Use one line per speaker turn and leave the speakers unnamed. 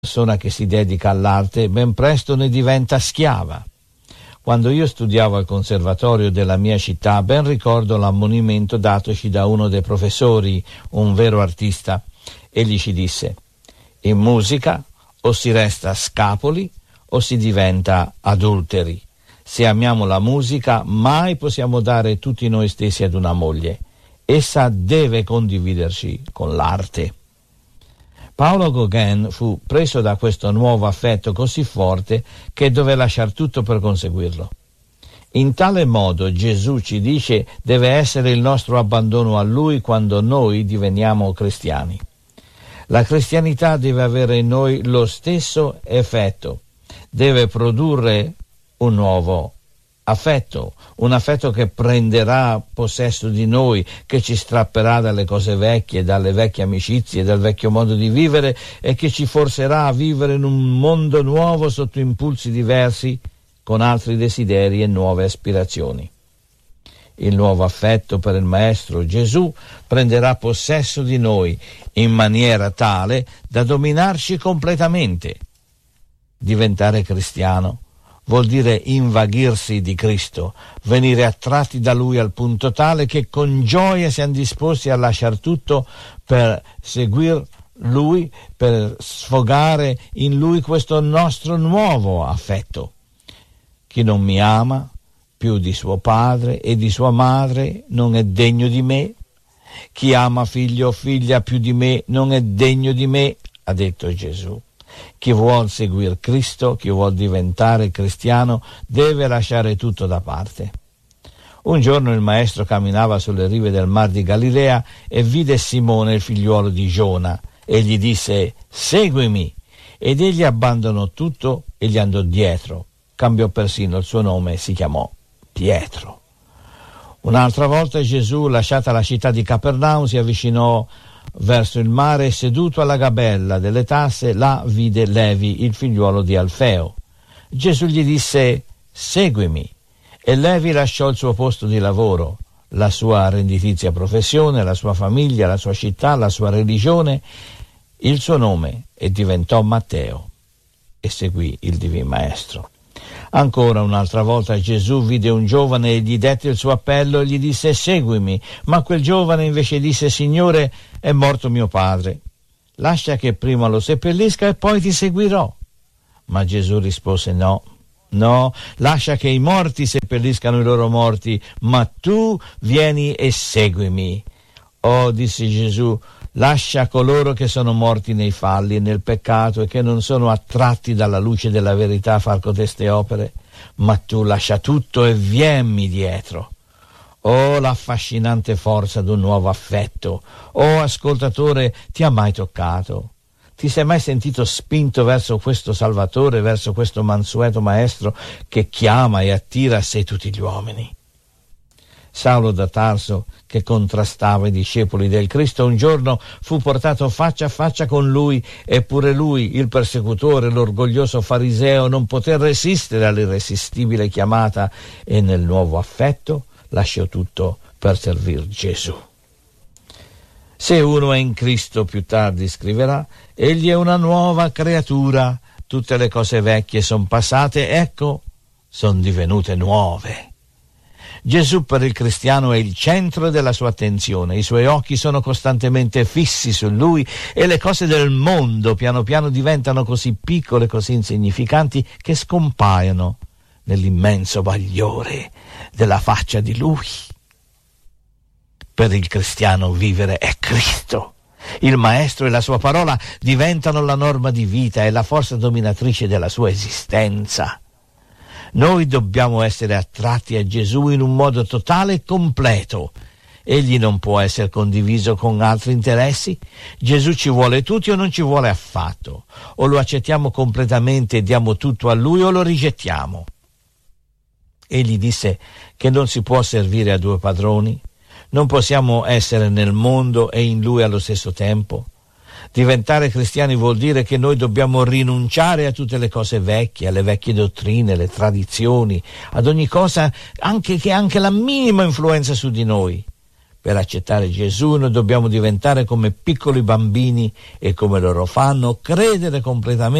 persona che si dedica all'arte ben presto ne diventa schiava. Quando io studiavo al conservatorio della mia città, ben ricordo l'ammonimento datoci da uno dei professori, un vero artista. Egli ci disse: in musica o si resta scapoli o si diventa adulteri. Se amiamo la musica, mai possiamo dare tutti noi stessi ad una moglie. Essa deve condividerci con l'arte. Paolo Gauguin fu preso da questo nuovo affetto così forte che deve lasciare tutto per conseguirlo. In tale modo Gesù ci dice deve essere il nostro abbandono a Lui quando noi diveniamo cristiani. La cristianità deve avere in noi lo stesso effetto, deve produrre un nuovo affetto, un affetto che prenderà possesso di noi, che ci strapperà dalle cose vecchie, dalle vecchie amicizie, dal vecchio modo di vivere e che ci forcerà a vivere in un mondo nuovo sotto impulsi diversi, con altri desideri e nuove aspirazioni. Il nuovo affetto per il Maestro Gesù prenderà possesso di noi in maniera tale da dominarci completamente. Diventare cristiano vuol dire invaghirsi di Cristo, venire attratti da Lui al punto tale che con gioia siamo disposti a lasciare tutto per seguire Lui, per sfogare in Lui questo nostro nuovo affetto. Chi non mi ama più di suo padre e di sua madre non è degno di me. Chi ama figlio o figlia più di me non è degno di me, ha detto Gesù. Chi vuol seguire Cristo, chi vuol diventare cristiano, deve lasciare tutto da parte. Un giorno il Maestro camminava sulle rive del Mar di Galilea e vide Simone, il figliuolo di Giona, e gli disse: seguimi. Ed egli abbandonò tutto e gli andò dietro. Cambiò persino il suo nome e si chiamò Pietro. Un'altra volta Gesù, lasciata la città di Capernaum, si avvicinò verso il mare e seduto alla gabella delle tasse, là vide Levi, il figliuolo di Alfeo. Gesù gli disse: seguimi. E Levi lasciò il suo posto di lavoro, la sua redditizia professione, la sua famiglia, la sua città, la sua religione, il suo nome, e diventò Matteo e seguì il Divin Maestro. Ancora un'altra volta Gesù vide un giovane e gli dette il suo appello e gli disse: seguimi. Ma quel giovane invece disse: Signore, è morto mio padre, lascia che prima lo seppellisca e poi ti seguirò. Ma Gesù rispose: no, lascia che i morti seppelliscano i loro morti, ma tu vieni e seguimi. Oh, disse Gesù, lascia coloro che sono morti nei falli e nel peccato e che non sono attratti dalla luce della verità a far coteste opere, ma tu lascia tutto e vienmi dietro. Oh, l'affascinante forza d'un nuovo affetto! Oh, ascoltatore, ti ha mai toccato? Ti sei mai sentito spinto verso questo Salvatore, verso questo mansueto Maestro che chiama e attira a sé tutti gli uomini? Saulo da Tarso, che contrastava i discepoli del Cristo, un giorno fu portato faccia a faccia con lui, eppure lui, il persecutore, l'orgoglioso fariseo, non poté resistere all'irresistibile chiamata e nel nuovo affetto lasciò tutto per servir Gesù. Se uno è in Cristo, più tardi scriverà, egli è una nuova creatura, tutte le cose vecchie sono passate, ecco, sono divenute nuove. Gesù per il cristiano è il centro della sua attenzione, i suoi occhi sono costantemente fissi su lui e le cose del mondo piano piano diventano così piccole, così insignificanti che scompaiono nell'immenso bagliore della faccia di lui. Per il cristiano vivere è Cristo. Il Maestro e la sua parola diventano la norma di vita e la forza dominatrice della sua esistenza. Noi dobbiamo essere attratti a Gesù in un modo totale e completo. Egli non può essere condiviso con altri interessi. Gesù ci vuole tutti o non ci vuole affatto. O lo accettiamo completamente e diamo tutto a Lui o lo rigettiamo. Egli disse che non si può servire a due padroni. Non possiamo essere nel mondo e in Lui allo stesso tempo. Diventare cristiani vuol dire che noi dobbiamo rinunciare a tutte le cose vecchie, alle vecchie dottrine, alle tradizioni, ad ogni cosa che anche la minima influenza su di noi, Per accettare Gesù noi dobbiamo diventare come piccoli bambini e come loro fanno, credere completamente